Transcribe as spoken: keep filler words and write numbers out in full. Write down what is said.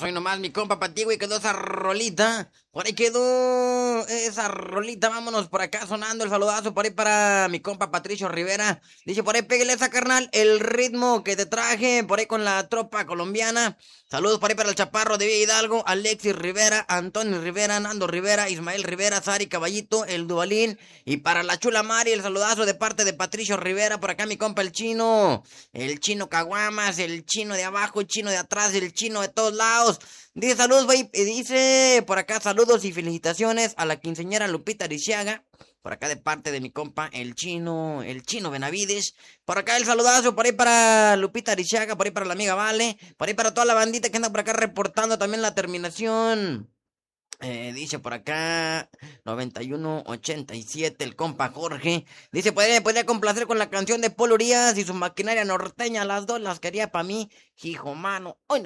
Soy nomás mi compa Pati, güey, quedó esa rolita. Por ahí quedó esa rolita, vámonos por acá sonando el saludazo por ahí para mi compa Patricio Rivera. Dice por ahí, pégale esa carnal, el ritmo que te traje por ahí con la tropa colombiana. Saludos por ahí para el Chaparro de Villa Hidalgo, Alexis Rivera, Antonio Rivera, Nando Rivera, Ismael Rivera, Sari Caballito, el Duvalín. Y para la chula Mari, el saludazo de parte de Patricio Rivera. Por acá mi compa el chino, el chino Caguamas, el chino de abajo, el chino de atrás, el chino de todos lados. Dice saludos, güey, y dice por acá saludos y felicitaciones a la quinceañera Lupita Ariciaga. Por acá de parte de mi compa, el chino, el chino Benavides. Por acá el saludazo, por ahí para Lupita Ariciaga, por ahí para la amiga Vale. Por ahí para toda la bandita que anda por acá reportando también la terminación. Eh, dice por acá noventa y uno ochenta y siete el compa Jorge. Dice, ¿podría, podría complacer con la canción de Paul Urias y su maquinaria norteña? Las dos las quería para mí, hijo mano. Hoy